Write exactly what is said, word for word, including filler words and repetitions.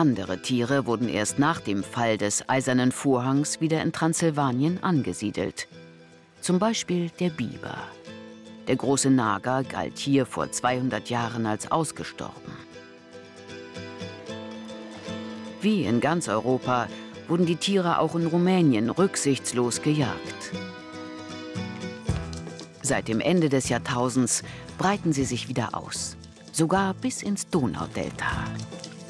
Andere Tiere wurden erst nach dem Fall des Eisernen Vorhangs wieder in Transsilvanien angesiedelt. Zum Beispiel der Biber. Der große Nager galt hier vor zweihundert Jahren als ausgestorben. Wie in ganz Europa wurden die Tiere auch in Rumänien rücksichtslos gejagt. Seit dem Ende des Jahrtausends breiten sie sich wieder aus, sogar bis ins Donaudelta.